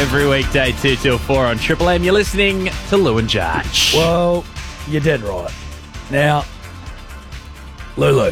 every weekday 2 till 4 on Triple M. You're listening to Lou and Judge. Well, you're dead right. Now, Lulu,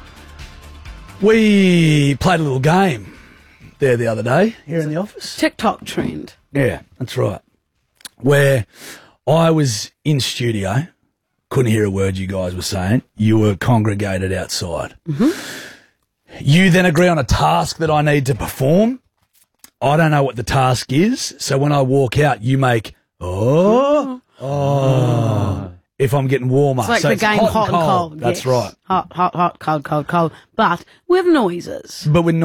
we played a little game there the other day here in the office. TikTok trend. Yeah, that's right. Where I was in studio, couldn't hear a word you guys were saying. You were congregated outside. Mm-hmm. You then agree on a task that I need to perform. I don't know what the task is, so when I walk out, you make, oh. If I'm getting warmer. It's like the game hot and cold. That's yes. right. Hot, cold. But with noises.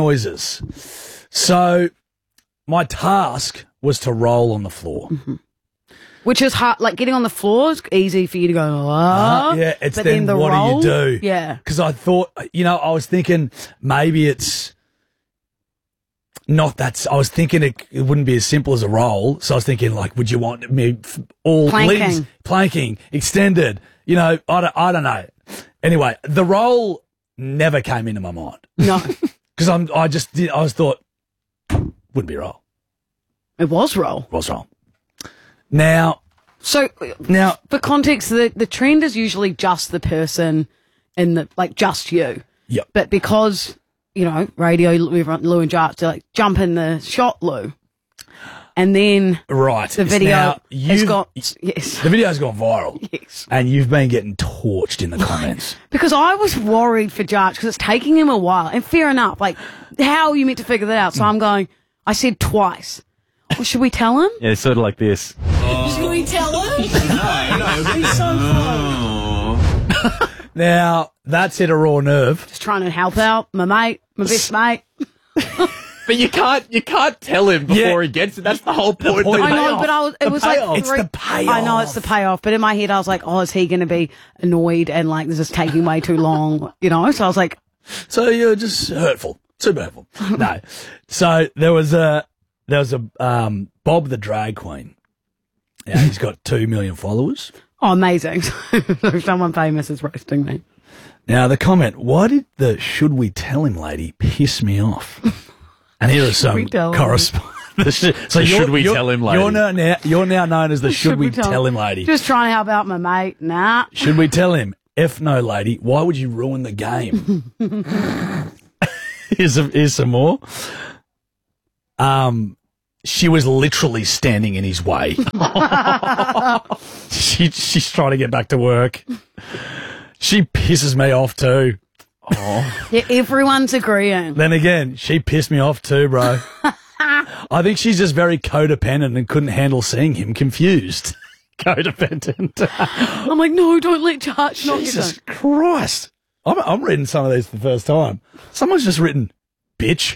So my task was to roll on the floor. Mm-hmm. Which is hard, like getting on the floor is easy for you to go, yeah, it's but then the what roll, do you do? Yeah. Because I thought, I was thinking maybe it's not that. I was thinking it wouldn't be as simple as a roll. So I was thinking, like, would you want me all planking, extended? I don't know. Anyway, the roll never came into my mind. No. Because I thought, wouldn't be roll. It was roll. It was roll. Now, for context, the trend is usually just the person just you. Yep. But because, radio, Lou and Judge, they're like, jump in the shot, Lou. And then the video has got, yes. The video's gone viral. Yes. And you've been getting torched in the comments. Because I was worried for Judge because it's taking him a while. And fair enough, like, how are you meant to figure that out? So I'm going, I said twice. Well, should we tell him? Yeah, sort of like this. Should we tell him? No. He's so close. Now, that's hit a raw nerve. Just trying to help out my best mate. But you can't tell him before he gets it. That's the whole point. I know, but it was like It's the payoff. I know it's the payoff, but in my head I was like, oh, is he going to be annoyed and like this is taking way too long, So I was like, so you're just hurtful, super hurtful. No, so there was a Bob the drag queen. Yeah, he's got 2 million followers. oh, amazing! So someone famous is roasting me. Now the comment: why did the "should we tell him" lady piss me off? And here are some correspondence. So should we tell him lady? You're now known as the should we tell him lady. Just trying to help out my mate. Nah. Should we tell him? F no, lady. Why would you ruin the game? Here's some more. She was literally standing in his way. She's trying to get back to work. She pisses me off too. Oh. Yeah, everyone's agreeing. Then again, she pissed me off too, bro. I think she's just very codependent and couldn't handle seeing him confused. Codependent. I'm like, no, don't let Judge not Jesus get done. Christ. I'm reading some of these for the first time. Someone's just written, bitch.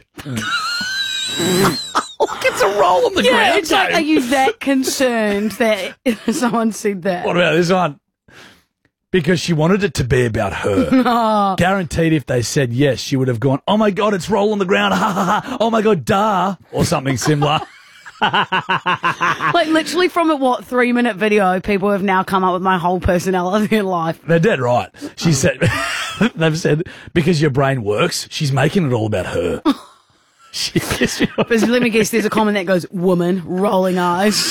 Look, it's a roll on the ground. Yeah, it's like, are you that concerned that someone said that? What about this one? Because she wanted it to be about her. Oh. Guaranteed if they said yes, she would have gone, oh my God, it's roll on the ground. Ha ha ha. Oh my God, duh. Or something similar. Like literally from a 3-minute video, people have now come up with my whole personality in life. They're dead right. She said, they've said, because your brain works, she's making it all about her. She pissed me off. But let me guess, there's a comment that goes, woman, rolling eyes.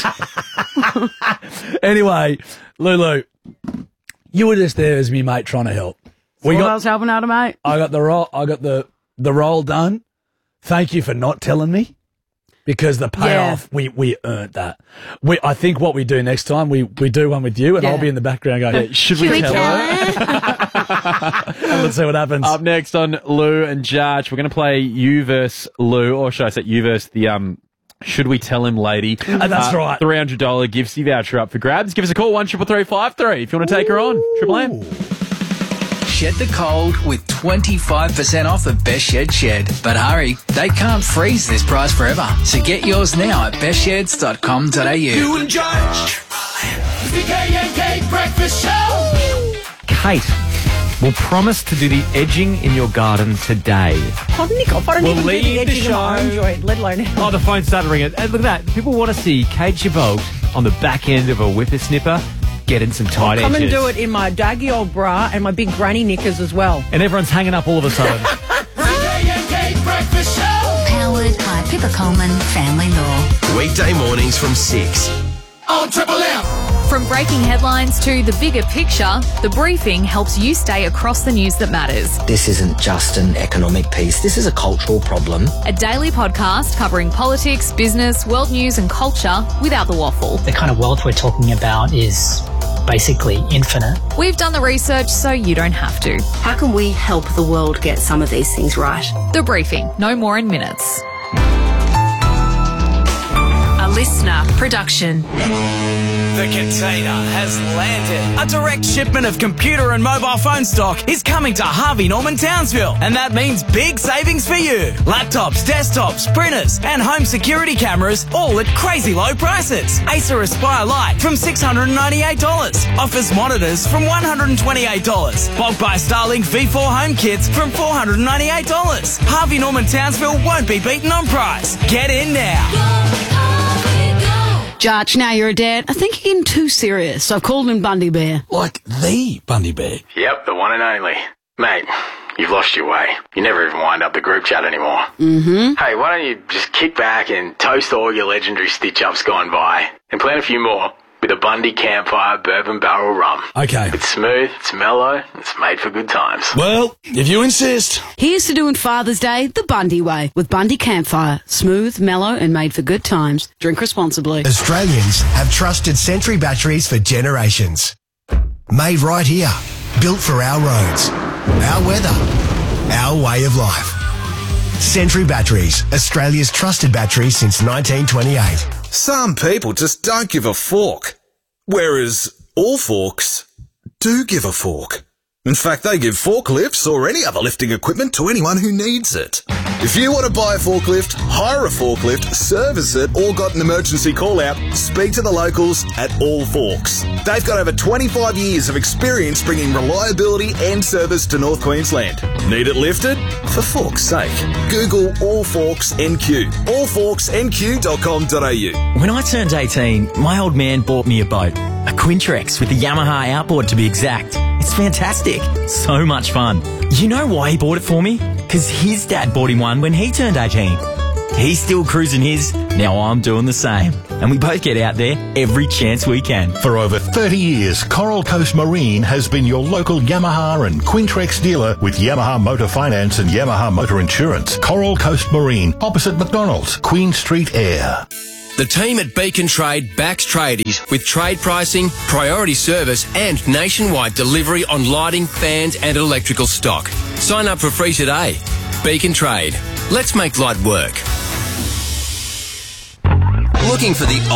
Anyway, Lulu, you were just there as me mate trying to help. I was helping out a mate. I got the roll. I got the roll done. Thank you for not telling me, because the payoff we earned that. I think what we do next time we do one with you, and I'll be in the background going, should we tell her? And let's see what happens. Up next on Lou and Judge, we're going to play you versus Lou, or should I say you versus the should we tell him lady? That's right. $300 gift voucher up for grabs. Give us a call, 133353 if you want to take her on. Triple M. Shed the cold with 25% off at Best Shed. But hurry, they can't freeze this price forever. So get yours now at bestsheds.com.au. Lou and Judge, the K&K Breakfast Show. Kate will promise to do the edging in your garden today. Oh, Nick, I don't even do the edging of my own joint, let alone... Oh, the phone started ringing. And look at that. People want to see Kate Chabot on the back end of a whippersnipper get in some tight edges. Come and do it in my daggy old bra and my big granny knickers as well. And everyone's hanging up all of a sudden. The K&K Breakfast Show. Powered by Pippa Coleman Family Law. Weekday mornings from 6. On Triple M. From breaking headlines to the bigger picture, The Briefing helps you stay across the news that matters. This isn't just an economic piece. This is a cultural problem. A daily podcast covering politics, business, world news and culture without the waffle. The kind of wealth we're talking about is basically infinite. We've done the research so you don't have to. How can we help the world get some of these things right? The Briefing, no more in minutes. A listener production. The container has landed. A direct shipment of computer and mobile phone stock is coming to Harvey Norman Townsville, and that means big savings for you. Laptops, desktops, printers, and home security cameras, all at crazy low prices. Acer Aspire Lite from $698. Office monitors from $128. Bulk buy Starlink V4 home kits from $498. Harvey Norman Townsville won't be beaten on price. Get in now. Jarch, now you're a dad. I think you're getting too serious, so I've called him Bundy Bear. Like the Bundy Bear? Yep, the one and only. Mate, you've lost your way. You never even wind up the group chat anymore. Mm-hmm. Hey, why don't you just kick back and toast all your legendary stitch-ups gone by and plan a few more with a Bundy Campfire Bourbon Barrel Rum. Okay. It's smooth, it's mellow, it's made for good times. Well, if you insist. Here's to doing Father's Day the Bundy way with Bundy Campfire. Smooth, mellow and made for good times. Drink responsibly. Australians have trusted Sentry batteries for generations. Made right here. Built for our roads, our weather, our way of life. Sentry Batteries, Australia's trusted battery since 1928. Some people just don't give a fork, whereas all forks do give a fork. In fact, they give forklifts or any other lifting equipment to anyone who needs it. If you want to buy a forklift, hire a forklift, service it, or got an emergency call-out, speak to the locals at All Forks. They've got over 25 years of experience bringing reliability and service to North Queensland. Need it lifted? For fork's sake. Google All Forks NQ. allforksnq.com.au. When I turned 18, my old man bought me a boat. A Quintrex with a Yamaha outboard to be exact. It's fantastic. So much fun. You know why he bought it for me? Because his dad bought him one when he turned 18. He's still cruising his, now I'm doing the same. And we both get out there every chance we can. For over 30 years, Coral Coast Marine has been your local Yamaha and Quintrex dealer with Yamaha Motor Finance and Yamaha Motor Insurance. Coral Coast Marine, opposite McDonald's, Queen Street Air. The team at Beacon Trade backs tradies with trade pricing, priority service and nationwide delivery on lighting, fans and electrical stock. Sign up for free today. Beacon Trade. Let's make light work. Looking for the